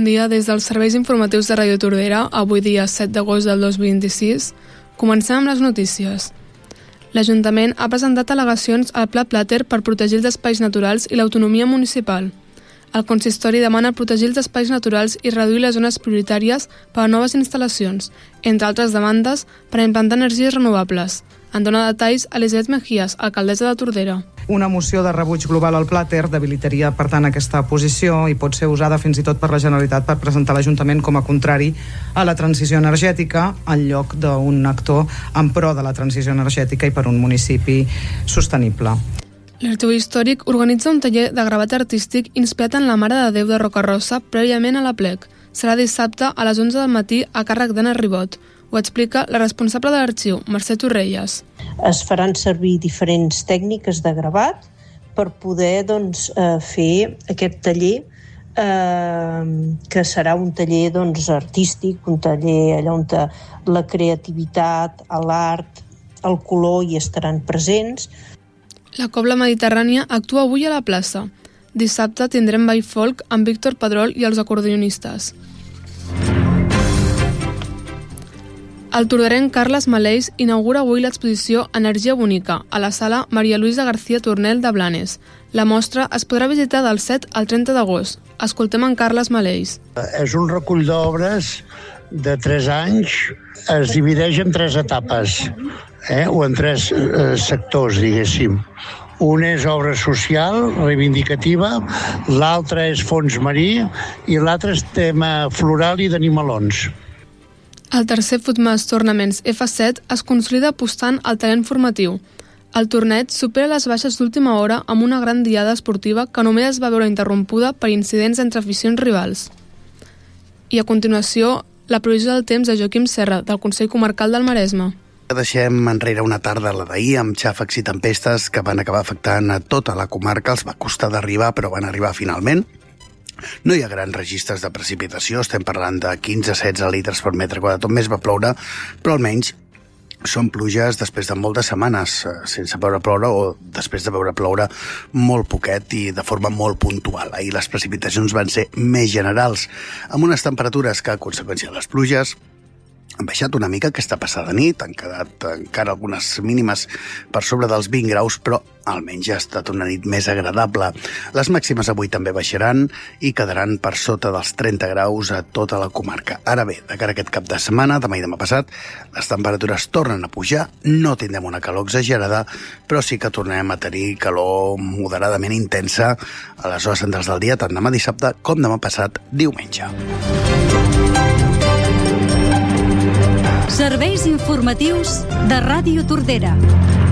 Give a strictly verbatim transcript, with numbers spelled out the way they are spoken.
dia des dels serveis informatius de Ràdio Tordera, avui dia set d'agost del dos mil vint-i-sis. Comencem amb les notícies. L'Ajuntament ha presentat al·legacions al Pla Plater per protegir els espais naturals i l'autonomia municipal. El consistori demana protegir els espais naturals i reduir les zones prioritàries per a noves instal·lacions, entre altres demandes per a implantar energies renovables. En dona detalls Elisabet Mejías, alcaldessa de Tordera. Una moció de rebuig global al Plater debilitaria, per tant, aquesta posició i pot ser usada fins i tot per la Generalitat per presentar l'Ajuntament com a contrari a la transició energètica en lloc d'un actor en pro de la transició energètica i per un municipi sostenible. L'Arxiu Històric organitza un taller de gravat artístic inspirat en la Mare de Déu de Rocarossa prèviament a l'Aplec. Serà dissabte a les onze del matí a càrrec d'Anna Ribot. Ho explica la responsable de l'arxiu, Mercè Torrelles. Es faran servir diferents tècniques de gravat per poder doncs, eh, fer aquest taller, eh, que serà un taller doncs, artístic, un taller allà on la creativitat, l'art, el color hi estaran presents. La Cobla Mediterrània actua avui a la plaça. Dissabte tindrem ball folk amb Víctor Pedrol i els acordionistes. El torderenc Carles Maleix inaugura avui l'exposició Energia Bonica a la sala Maria Luisa García Tornel de Blanes. La mostra es podrà visitar del set al trenta d'agost. Escoltem en Carles Maleix. És un recull d'obres de tres anys. Es divideix en tres etapes, eh? o en tres eh, sectors, diguéssim. Un és obra social, reivindicativa, l'altre és fons marí i l'altre és tema floral i d'animalons. El tercer Footmas Tournaments F set es consolida apostant al talent formatiu. El torneig supera les baixes d'última hora amb una gran diada esportiva que només es va veure interrompuda per incidents entre aficions rivals. I a continuació, la previsió del temps de Joaquim Serra, del Consell Comarcal del Maresme. Deixem enrere una tarda, la d'ahir, amb xàfecs i tempestes que van acabar afectant a tota la comarca. Els va costar d'arribar, però van arribar finalment. No hi ha grans registres de precipitació, estem parlant de quinze a setze litres per metre quadrat. Tot més va ploure, però almenys són pluges després de moltes setmanes sense veure ploure o després de veure ploure molt poquet i de forma molt puntual. Ahir les precipitacions van ser més generals, amb unes temperatures que, a conseqüència de les pluges, han baixat una mica aquesta passada nit, han quedat encara algunes mínimes per sobre dels vint graus, però almenys ha estat una nit més agradable. Les màximes avui també baixaran i quedaran per sota dels trenta graus a tota la comarca. Ara bé, de cara a aquest cap de setmana, demà i demà passat, les temperatures tornen a pujar, no tindrem una calor exagerada, però sí que tornarem a tenir calor moderadament intensa a les hores centrals del dia, tant demà dissabte com demà passat diumenge. Serveis informatius de Ràdio Tordera.